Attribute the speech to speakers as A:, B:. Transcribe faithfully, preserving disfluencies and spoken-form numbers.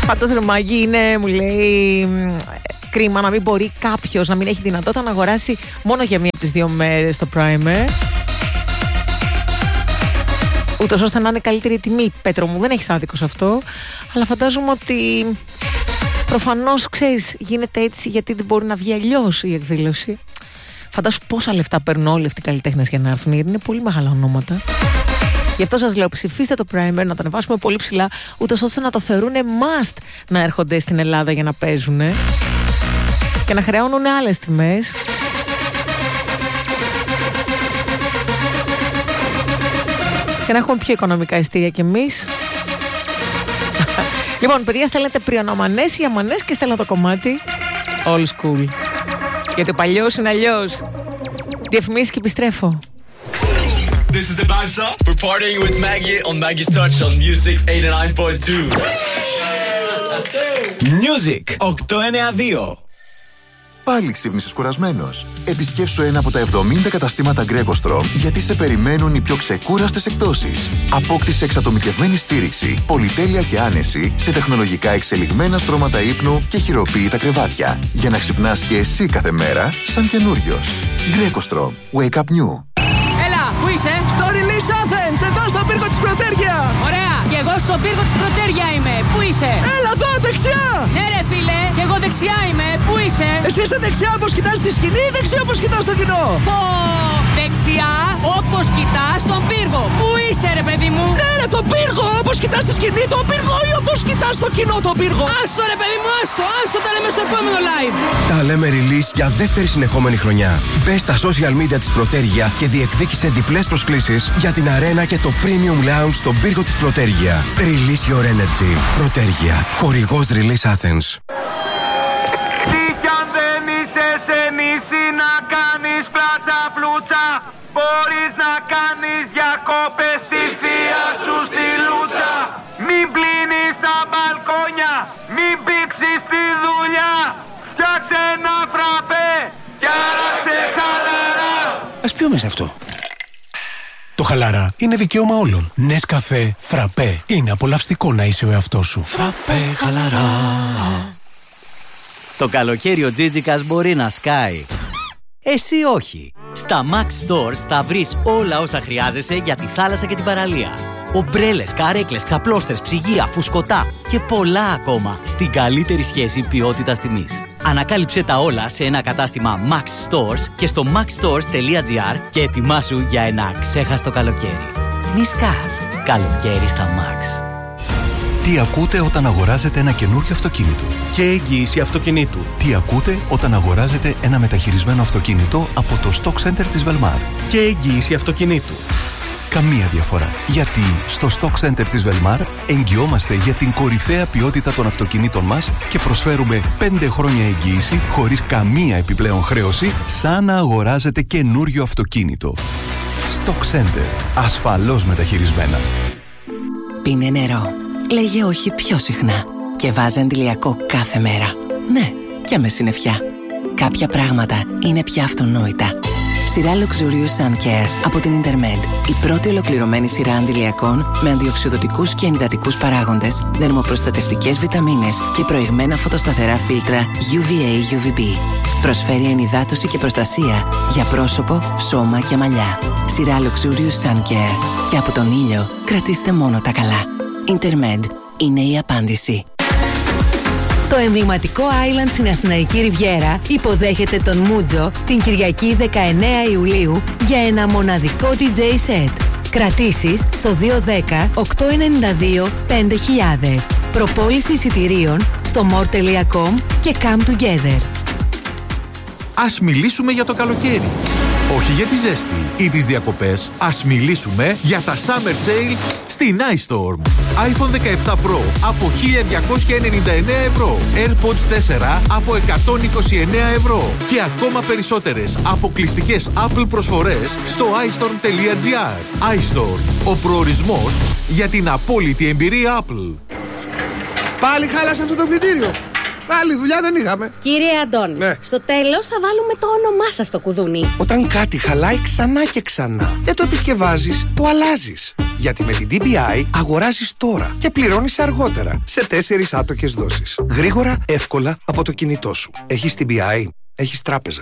A: Πάντως ρε Μάγκη, είναι, μου λέει, κρίμα να μην μπορεί κάποιος να μην έχει δυνατότητα να αγοράσει μόνο για μία από τις δύο μέρες το Primer, ούτως ώστε να είναι καλύτερη η τιμή. Πέτρο μου, δεν έχεις άδικο σε αυτό, αλλά φαντάζομαι ότι προφανώς, ξέρεις, γίνεται έτσι γιατί δεν μπορεί να βγει αλλιώς η εκδήλωση. Φαντάσου πόσα λεφτά παίρνουν όλοι αυτοί οι καλλιτέχνες για να έρθουν, γιατί είναι πολύ μεγάλα ονόματα. Γι' αυτό σας λέω, ψηφίστε το Primer, να το ανεβάσουμε πολύ ψηλά, ούτως ώστε να το θεωρούν must να έρχονται στην Ελλάδα για να παίζουν και να χρεώνουν άλλες τιμές. Και να έχουμε πιο οικονομικά ειστήρια κι εμείς. Λοιπόν, παιδιά, στέλνετε πριονομανές ή αμανές και στέλνω το κομμάτι old school. Γιατί ο παλιός είναι αλλιώς. Διαφημίσεις και επιστρέφω.
B: This is the Barca. We're partying with Maggie on Maggie's Touch on Music eighty-nine point two.
C: Music οκτακόσια ενενήντα δύο.
D: Πάλι ξύπνησες κουρασμένος? Επισκέψου ένα από τα εβδομήντα καταστήματα Greco Strom, γιατί σε περιμένουν οι πιο ξεκούραστες εκπτώσεις. Απόκτησε εξατομικευμένη στήριξη, πολυτέλεια και άνεση σε τεχνολογικά εξελιγμένα στρώματα ύπνου και χειροποίητα κρεβάτια, για να ξυπνάς και εσύ κάθε μέρα σαν καινούριος. Greco Strom. Wake up new.
E: Πού είσαι?
F: Στο Release Athens, εδώ στον πύργο της Πρωτέρια.
E: Ωραία, και εγώ στον πύργο της Πρωτέρια είμαι. Πού είσαι?
F: Έλα εδώ, δεξιά.
E: Ναι ρε φίλε, και εγώ δεξιά είμαι. Πού είσαι?
F: Εσύ είσαι δεξιά όπως κοιτάς τη σκηνή ή δεξιά όπως κοιτάς το κοινό?
E: Πω, δεξιά όπως κοιτάς τον πύργο. Πού είσαι ρε παιδί μου?
F: Ναι ρε, τον πύργο, όπως κοιτάς τη σκηνή τον πύργο ή όπως κοιτάς το κοινό τον πύργο?
E: Άστο ρε παιδί μου, άστο, άστο, τα λέμε στο επόμενο live.
C: Τα λέμε Release για δεύτερη συνεχόμενη χρονιά. Μπες στα social media της Πρωτέρια και διεκδίκησε διπλές προσκλήσεις για την αρένα και το Premium Lounge στον πύργο της Πρωτέρια. Release your energy. Πρωτέρια. Χορηγός Release Athens.
G: Τι κι αν δεν είσαι σε νησί να κάνεις πλάτσα πλούτσα, μπορείς να κάνεις διακόπες στη θεία σου στη Λούτσα. Μην πλύνεις τα μπαλκόνια, μην πήξεις τη δουλειά, φτιάξε ένα φραπέ κι άραξε χαλαρά.
C: Ας πιούμε σε αυτό. Το χαλαρά είναι δικαίωμα όλων. Νεσκαφέ, φραπέ. Είναι απολαυστικό να είσαι ο εαυτός σου.
H: Φραπέ, χαλαρά. Το καλοκαίρι ο Τζίτζικας μπορεί να σκάει. Εσύ όχι. Στα Max Stores θα βρεις όλα όσα χρειάζεσαι για τη θάλασσα και την παραλία. Ομπρέλες, καρέκλες, ξαπλώστρες, ψυγεία, φουσκωτά και πολλά ακόμα στην καλύτερη σχέση ποιότητας τιμής. Ανακάλυψε τα όλα σε ένα κατάστημα Max Stores και στο maxstores τελεία gr και ετοιμάσου για ένα ξέχαστο καλοκαίρι. Μη σκάς. Καλοκαίρι στα Max.
I: Τι ακούτε όταν αγοράζετε ένα καινούριο αυτοκίνητο?
J: Και εγγύηση αυτοκινήτου.
I: Τι ακούτε όταν αγοράζετε ένα μεταχειρισμένο αυτοκίνητο από το Stock Center της Velmar?
J: Και εγγύηση αυτοκινήτου.
I: Καμία διαφορά. Γιατί στο Stock Center της Velmar εγγυόμαστε για την κορυφαία ποιότητα των αυτοκινήτων μας και προσφέρουμε πέντε χρόνια εγγύηση χωρίς καμία επιπλέον χρέωση, σαν να αγοράζετε καινούριο αυτοκίνητο. Stock Center. Ασφαλώς μεταχειρισμένα.
K: Πίνε νερό. Λέγε όχι πιο συχνά. Και βάζε αντιλιακό κάθε μέρα. Ναι, και με συννεφιά. Κάποια πράγματα είναι πια αυτονόητα. Σειρά Luxurious Sun Care από την Intermed. Η πρώτη ολοκληρωμένη σειρά αντιλιακών με αντιοξυδοτικούς και ενυδατικούς παράγοντες, δερμοπροστατευτικές βιταμίνες και προηγμένα φωτοσταθερά φίλτρα γιου βι έι γιου βι μπι. Προσφέρει ενυδάτωση και προστασία για πρόσωπο, σώμα και μαλλιά. Σειρά Luxurious Sun Care. Και από τον ήλιο κρατήστε μόνο τα καλά. Intermed είναι η απάντηση.
L: Το εμβληματικό Island στην Αθηναϊκή Ριβιέρα υποδέχεται τον Μούτζο την Κυριακή δεκαεννέα Ιουλίου για ένα μοναδικό ντι τζέι set. Κρατήσεις στο δύο ένα μηδέν οκτώ εννιά δύο πέντε χιλιάδες. Προπόληση εισιτηρίων στο more τελεία com και come together.
M: Ας μιλήσουμε για το καλοκαίρι. Όχι για τη ζέστη ή τις διακοπές. Ας μιλήσουμε για τα Summer Sales στην iStorm. iPhone δεκαεπτά Pro από χίλια διακόσια ενενήντα εννέα ευρώ. AirPods τέσσερα από εκατόν είκοσι εννέα ευρώ. Και ακόμα περισσότερες αποκλειστικές Apple προσφορές στο iStorm τελεία gr. iStorm. Ο προορισμός για την απόλυτη εμπειρία Apple.
F: Πάλι χάλασε αυτό το πλυντήριο.
N: Άλλη δουλειά δεν είχαμε.
O: Κύριε Αντώνη,
N: ναι.
O: Στο τέλος θα βάλουμε το όνομά σας στο κουδούνι.
N: Όταν κάτι χαλάει ξανά και ξανά, δεν το επισκευάζεις, το αλλάζεις. Γιατί με την ντι μπι άι αγοράζεις τώρα και πληρώνεις αργότερα σε τέσσερις άτοκες δόσεις. Γρήγορα, εύκολα από το κινητό σου. Έχεις ντι μπι άι, έχεις τράπεζα.